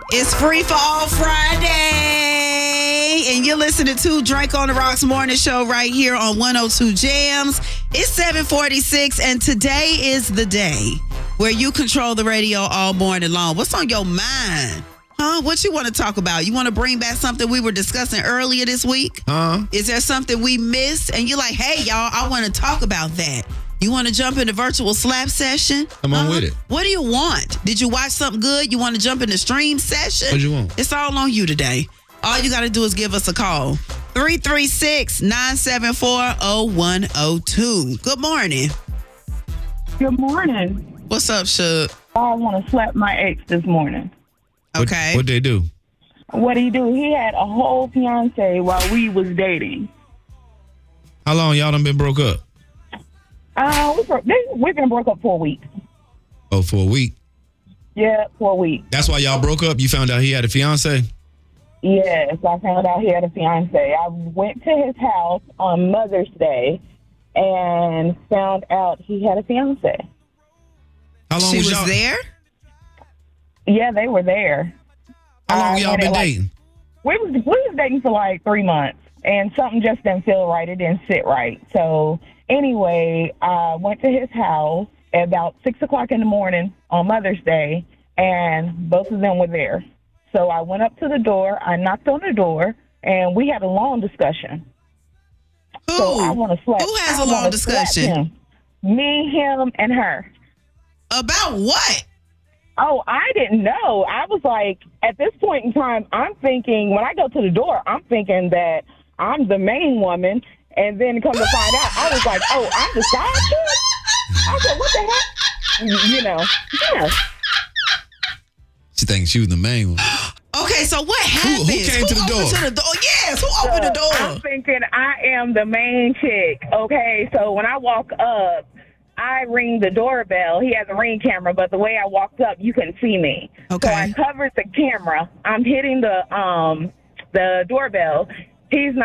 It's Free for All Friday, and you're listening to Drink on the Rocks Morning Show right here on 102 Jams. It's 7:46, and today is the day where you control the radio all morning long. What's on your mind? Huh? What you want to talk about? You want to bring back something we were discussing earlier this week? Is there something we missed? And you're like, hey, y'all, I want to talk about that. You want to jump in the virtual slap session? Come on with it. What do you want? Did you watch something good? You want to jump in the stream session? What do you want? It's all on you today. All you got to do is give us a call. 336-974-0102. Good morning. Good morning. What's up, Shug? I want to slap my ex this morning. Okay. What'd they do? What he do? He had a whole fiance while we was dating. How long y'all done been broke up? We've been broke up for a week. Oh, for a week? Yeah, for a week. That's why y'all broke up? You found out he had a fiance? Yes, I found out he had a fiance. I went to his house on Mother's Day and found out he had a fiance. How long She was was y'all there? Yeah, they were there. How long y'all been dating? We was dating for like 3 months, and something just didn't feel right. It didn't sit right. So anyway, I went to his house at about 6 o'clock in the morning on Mother's Day, and both of them were there. So I went up to the door. I knocked on the door, and we had a long discussion. Who? So I want to slap. Who has a long discussion? Me, him, and her. About what? Oh, I didn't know. I was like, at this point in time, I'm thinking, when I go to the door, I'm thinking that I'm the main woman. And then come to find out, I was like, oh, I'm the side chick? I said, what the heck? You know, yeah. She thinks she was the main one. Okay, so what happened? Who came to the door? Yes, who opened the door? I'm thinking I am the main chick. Okay, so when I walk up, I ring the doorbell. He has a Ring camera, but the way I walked up, you couldn't see me. Okay. So I covered the camera. I'm hitting the doorbell. He's not